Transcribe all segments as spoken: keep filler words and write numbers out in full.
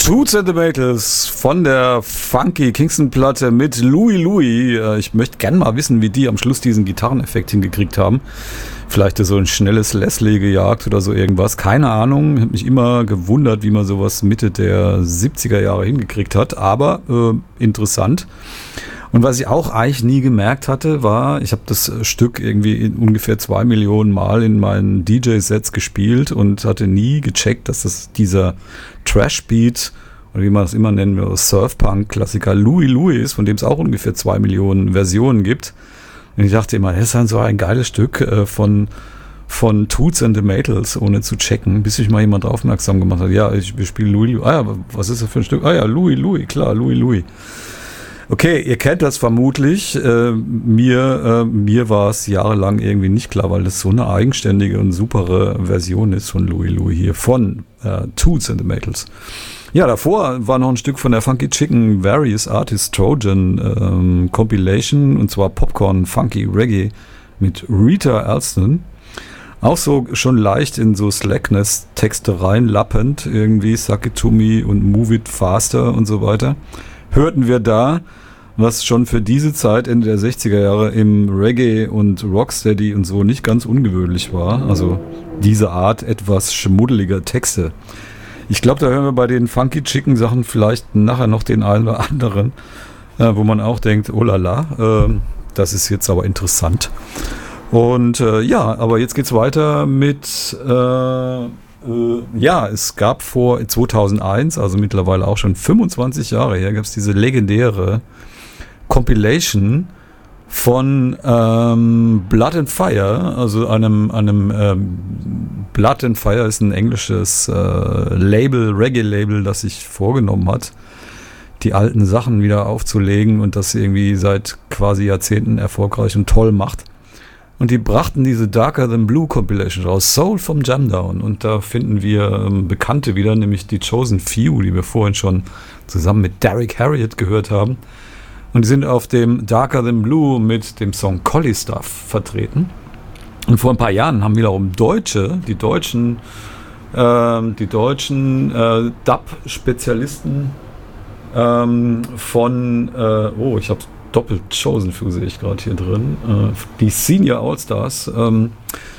Toots and the Maytals von der Funky Kingston-Platte mit Louie Louie. Ich möchte gerne mal wissen, wie die am Schluss diesen Gitarreneffekt hingekriegt haben. Vielleicht so ein schnelles Leslie gejagt oder so irgendwas. Keine Ahnung. Ich habe mich immer gewundert, wie man sowas Mitte der siebziger Jahre hingekriegt hat. Aber äh, interessant. Und was ich auch eigentlich nie gemerkt hatte, war, ich habe das Stück irgendwie in ungefähr zwei Millionen Mal in meinen D J-Sets gespielt und hatte nie gecheckt, dass das dieser Trash-Beat, oder wie man das immer nennen will, Surf-Punk-Klassiker Louie Louie ist, von dem es auch ungefähr zwei Millionen Versionen gibt. Und ich dachte immer, das ist dann so ein geiles Stück äh, von, von Toots and the Maytals, ohne zu checken, bis sich mal jemand aufmerksam gemacht hat. Ja, ich spiele Louie Louie. Ah ja, was ist das für ein Stück? Ah ja, Louie Louie, klar, Louie Louie. Okay, ihr kennt das vermutlich. Äh, mir äh, mir war es jahrelang irgendwie nicht klar, weil das so eine eigenständige und supere Version ist von Louie Louie hier, von äh, Toots and the Maytals. Ja, davor war noch ein Stück von der Funky Chicken Various Artists Trojan ähm, Compilation, und zwar Popcorn Funky Reggae mit Rita Alston. Auch so schon leicht in so Slackness-Texte reinlappend, irgendwie Suck It To Me und Move It Faster und so weiter. Hörten wir da, was schon für diese Zeit, Ende der sechziger Jahre, im Reggae und Rocksteady und so nicht ganz ungewöhnlich war. Also diese Art etwas schmuddeliger Texte. Ich glaube, da hören wir bei den Funky Chicken Sachen vielleicht nachher noch den einen oder anderen, äh, wo man auch denkt, oh la la, äh, das ist jetzt aber interessant. Und äh, ja, aber jetzt geht's weiter mit... Äh, Ja, es gab vor zweitausendeins, also mittlerweile auch schon fünfundzwanzig Jahre her, gab es diese legendäre Compilation von ähm, Blood and Fire, also einem, einem ähm, Blood and Fire ist ein englisches äh, Label, Reggae-Label, das sich vorgenommen hat, die alten Sachen wieder aufzulegen und das irgendwie seit quasi Jahrzehnten erfolgreich und toll macht. Und die brachten diese Darker Than Blue Compilation raus, Soul vom Jamdown. Und da finden wir ähm, Bekannte wieder, nämlich die Chosen Few, die wir vorhin schon zusammen mit Derek Harriott gehört haben. Und die sind auf dem Darker Than Blue mit dem Song Collie Stuff vertreten. Und vor ein paar Jahren haben wiederum Deutsche, die deutschen, ähm, die deutschen äh, Dub-Spezialisten ähm, von, äh, oh, ich habe doppelt Chosen Few sehe ich gerade hier drin. Äh, die Senior All-Stars. Ähm,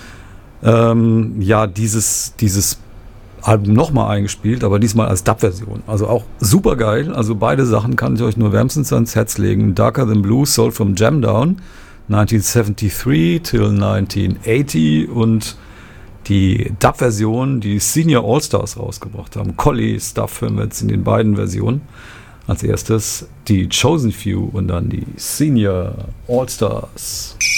ähm, ja, dieses, dieses Album nochmal eingespielt, aber diesmal als Dub-Version. Also auch super geil. Also beide Sachen kann ich euch nur wärmstens ans Herz legen. Darker Than Blue, Soul from Jamdown, neunzehnhundertdreiundsiebzig till neunzehnhundertachtzig, und die Dub-Version, die Senior All-Stars rausgebracht haben. Collie Stuff hören wir jetzt in den beiden Versionen. Als erstes die Chosen Few und dann die Senior All-Stars.